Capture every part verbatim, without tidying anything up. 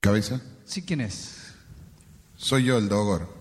¿Cabeza? Sí, ¿quién es? Soy yo, el Dogor.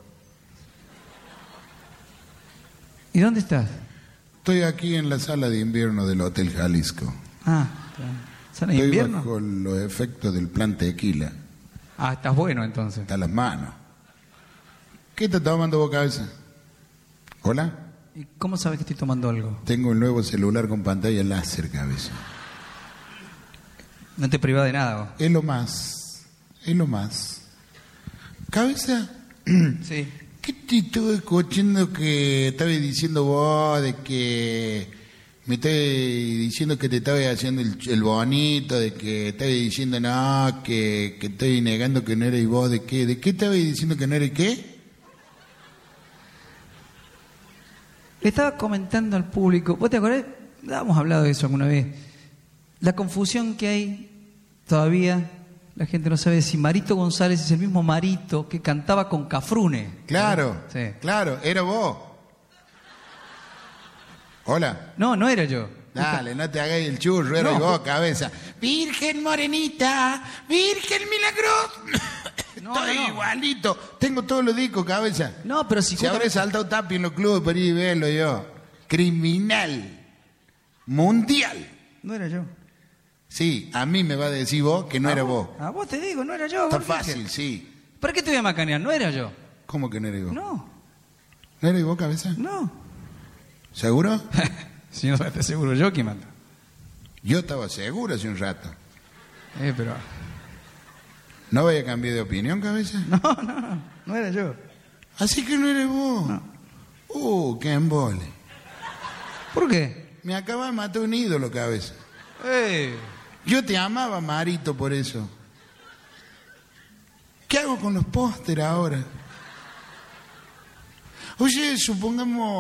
¿Y dónde estás? Estoy aquí en la sala de invierno del Hotel Jalisco. Ah, ¿sala de Estoy invierno? bajo los efectos del plan tequila. Ah, estás bueno entonces. Está a las manos. ¿Qué estás tomando vos, cabeza? ¿Hola? ¿Y cómo sabes que estoy tomando algo? Tengo el nuevo celular con pantalla láser, cabeza. No te privás de nada vos. Es lo más. Es lo más. Cabeza. Sí. ¿Qué te estuve escuchando que estabas diciendo vos de que me estabas diciendo que te estabas haciendo el, el bonito, de que estabas diciendo no, que, que estoy negando que no eres vos, de qué? ¿De qué estabas diciendo que no eres qué? Le estaba comentando al público, ¿vos te acordás? Habíamos hablado de eso alguna vez. La confusión que hay todavía, la gente no sabe si Marito González es el mismo Marito que cantaba con Cafrune. Claro, Sí. claro, era vos. Hola. No, no era yo. Dale, no te hagáis el churro, era No. vos, cabeza. Virgen morenita, Virgen milagros. No, Estoy no, no. igualito. Tengo todos los discos, cabeza. No, pero si Si habré saltado tapi en los clubes para ir y verlo yo. Criminal. Mundial. No era yo. Sí, a mí me va a decir vos que no ¿A era vos? vos. A vos te digo, no era yo. Está ¿por qué? fácil, sí. ¿Para qué te voy a macanear? No era yo. ¿Cómo que no eres vos? No, ¿No eres vos, cabeza? no. ¿Seguro? Si no estás seguro yo, ¿quién manda? Yo estaba seguro hace un rato. Eh, pero... ¿No vaya a cambiar de opinión, cabeza? No, no, no, no era yo. Así que no eres vos. No. Uh, qué embole. ¿Por qué? Me acaba de matar un ídolo, cabeza. Eh... Yo te amaba, Marito, por eso. ¿Qué hago con los pósteres ahora? Oye, supongamos...